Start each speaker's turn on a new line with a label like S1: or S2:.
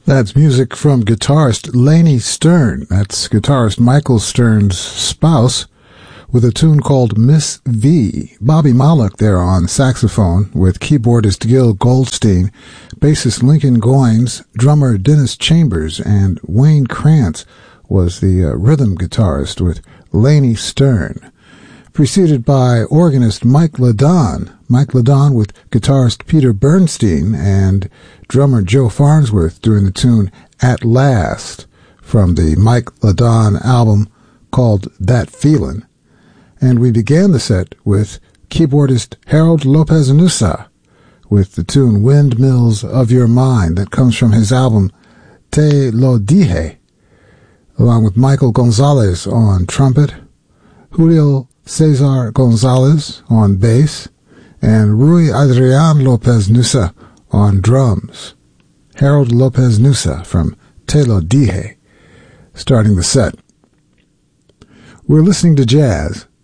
S1: That's music from guitarist Laney Stern. That's guitarist Michael Stern's spouse, with a tune called Miss V. Bobby Malik there on saxophone, with keyboardist Gil Goldstein, bassist Lincoln Goines, drummer Dennis Chambers, and Wayne Krantz was the rhythm guitarist with Laney Stern. Preceded by organist Mike Ladon. Mike Ladon with guitarist Peter Bernstein and drummer Joe Farnsworth doing the tune At Last from the Mike Ladon album called That Feelin'. And we began the set with keyboardist Harold Lopez Nussa with the tune Windmills of Your Mind that comes from his album Te Lo Dije, along with Michael Gonzalez on trumpet, Julio Cesar Gonzalez on bass, and Rui Adrian Lopez Nussa on drums. Harold Lopez Nussa from Te Lo Dije starting the set. We're listening to jazz,